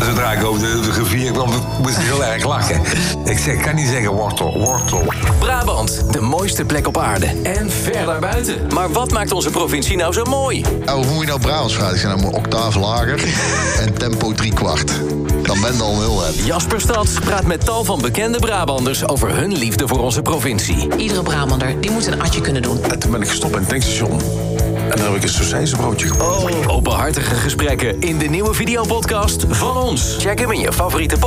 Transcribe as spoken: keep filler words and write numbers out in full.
zodra ik over de, de rivier kwam, moest ik heel erg lachen. Ik zeg, ik kan niet zeggen wortel, wortel. Brabant, de mooiste plek op aarde. En ver daarbuiten. Maar wat maakt onze provincie nou zo mooi? Oh, hoe moet je nou Brabants vragen? Ik zeg nou een octaaf lager en tempo drie kwart. Dan ben je al heel happy. Jasper Stads praat met tal van bekende Brabanders over hun liefde voor onze provincie. Iedere Brabander die moet een atje kunnen doen. En toen ben ik gestopt bij een tankstation. En dan heb ik een sausijzenbroodje gekocht. Oh. Openhartige gesprekken in de nieuwe videopodcast van ons. Check hem in je favoriete podcast.